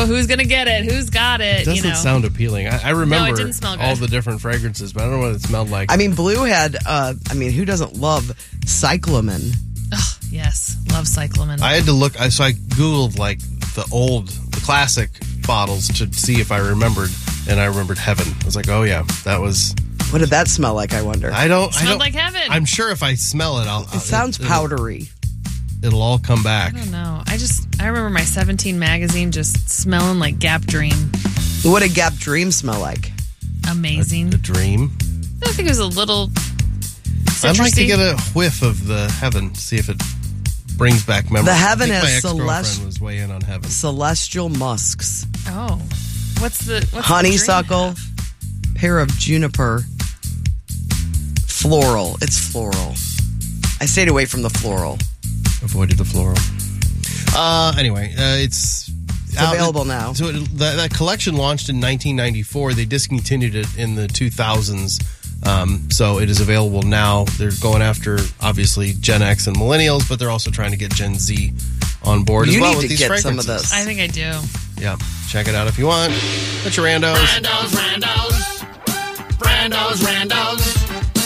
who's going to get it? Who's got it? It doesn't sound appealing. I remember it didn't smell good. all the different fragrances, but I don't know what it smelled like. I mean, Blue had, who doesn't love cyclamen? Oh, yes. Love cyclamen. I had to look, so I Googled like the classic bottles to see if I remembered, and I remembered Heaven. I was like, oh yeah, that was... What did that smell like, I wonder? It smelled like heaven. I'm sure if I smell it, It sounds powdery. It'll all come back. I don't know. I remember my 17 magazine just smelling like Gap Dream. What did Gap Dream smell like? Amazing. The Dream? I think it was a little citrusy. I'd like to get a whiff of the Heaven, see if it brings back memories. The Heaven my has ex-girlfriend was way in on Heaven. Celestial musks. Oh. What's honeysuckle, pear of juniper, floral. It's floral. I stayed away from the floral. Avoided the floral. Anyway, it's available now. So that collection launched in 1994. They discontinued it in the 2000s. So it is available now. They're going after, obviously, Gen X and millennials, but they're also trying to get Gen Z on board as well with these fragrances. Some of this. I think I do. Yeah. Check it out if you want. Put your randos. Randos.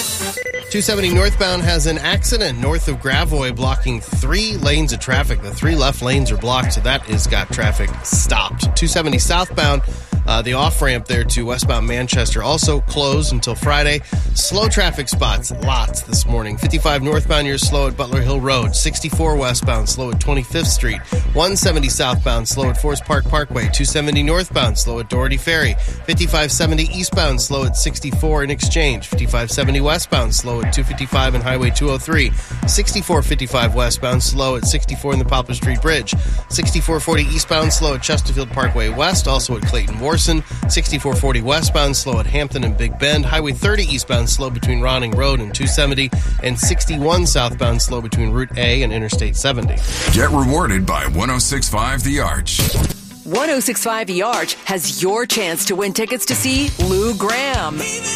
270 northbound has an accident north of Gravois blocking 3 lanes of traffic. The 3 left lanes are blocked, so that has got traffic stopped. 270 southbound, the off-ramp there to westbound Manchester also closed until Friday. Slow traffic spots, lots this morning. 55 northbound, you're slow at Butler Hill Road. 64 westbound, slow at 25th Street. 170 southbound, slow at Forest Park Parkway. 270 northbound, slow at Doherty Ferry. 5570 eastbound, slow at 64 in Exchange. 5570 westbound, slow at 255 and Highway 203. 6455 westbound, slow at 64 in the Poplar Street Bridge. 6440 eastbound, slow at Chesterfield Parkway West, also at Clayton Warson. 6440 westbound, slow at Hampton and Big Bend. Highway 30 eastbound, slow between Ronning Road and 270. And 61 southbound, slow between Route A and Interstate 70. Get rewarded by 106.5 The Arch. 106.5 The Arch has your chance to win tickets to see Lou Gramm.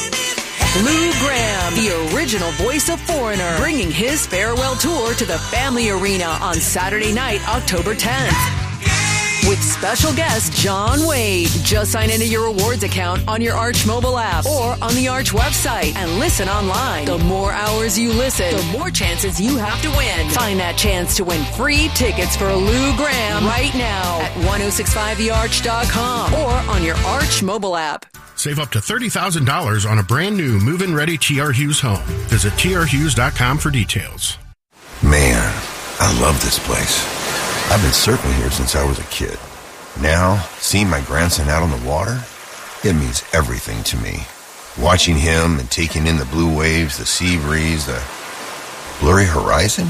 Lou Gramm, the original voice of Foreigner, bringing his farewell tour to the Family Arena on Saturday night, October 10th. With special guest John Wade. Just sign into your rewards account on your Arch mobile app or on the Arch website and listen online. The more hours you listen, the more chances you have to win. Find that chance to win free tickets for Lou Gramm right now at 1065thearch.com or on your Arch mobile app. Save up to $30,000 on a brand new move-in ready T.R. Hughes home. Visit trhughes.com for details. Man, I love this place. I've been surfing here since I was a kid. Now, seeing my grandson out on the water, it means everything to me. Watching him and taking in the blue waves, the sea breeze, the blurry horizon.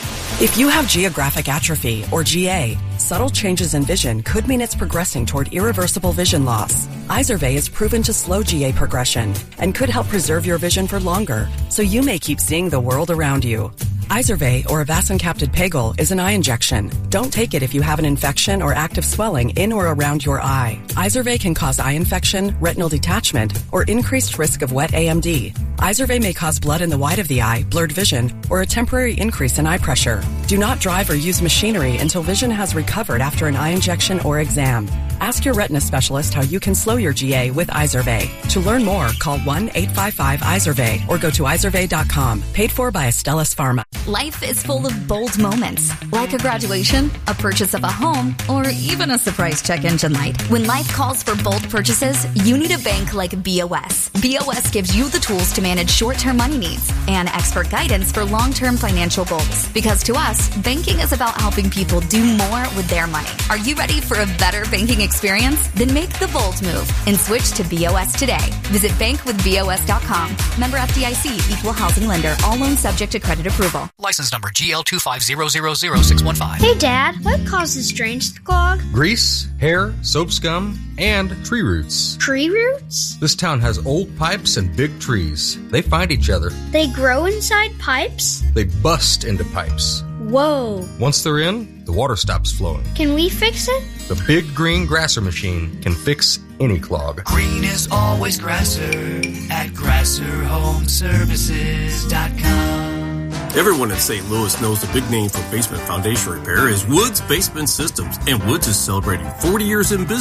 If you have geographic atrophy, or GA, subtle changes in vision could mean it's progressing toward irreversible vision loss. Izervay is proven to slow GA progression and could help preserve your vision for longer, so you may keep seeing the world around you. Izervay, or avacincaptad pegol, is an eye injection. Don't take it if you have an infection or active swelling in or around your eye. Izervay can cause eye infection, retinal detachment, or increased risk of wet AMD. Izervay may cause blood in the white of the eye, blurred vision, or a temporary increase in eye pressure. Do not drive or use machinery until vision has recovered after an eye injection or exam. Ask your retina specialist how you can slow your GA with Izervay. To learn more, call 1-855-IZERVAY or go to izervay.com. Paid for by Astellas Pharma. Life is full of bold moments, like a graduation, a purchase of a home, or even a surprise check engine light. When life calls for bold purchases, you need a bank like BOS. BOS gives you the tools to manage short-term money needs and expert guidance for long-term financial goals. Because to us, banking is about helping people do more with their money. Are you ready for a better banking experience? Then make the bold move and switch to BOS today. Visit bankwithbos.com. Member FDIC, equal housing lender. All loans subject to credit approval. License number GL250000615. Hey, Dad, what causes drains to clog? Grease, hair, soap scum, and tree roots. Tree roots? This town has old pipes and big trees. They find each other. They grow inside pipes? They bust into pipes. Whoa. Once they're in, the water stops flowing. Can we fix it? The Big Green Grasser machine can fix any clog. Green is always Grasser at GrasserHomeservices.com. Everyone in St. Louis knows the big name for basement foundation repair is Woods Basement Systems, and Woods is celebrating 40 years in business.